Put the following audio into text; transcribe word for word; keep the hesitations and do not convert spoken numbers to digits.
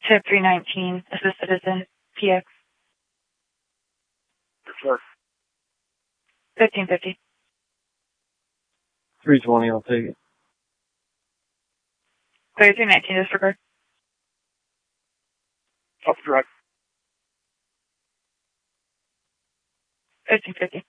Tip three nineteen, assist citizen, P X. Sure. fifteen fifty. three twenty, I'll take it. thirty-three nineteen, disregard. Up direct. fifteen fifty.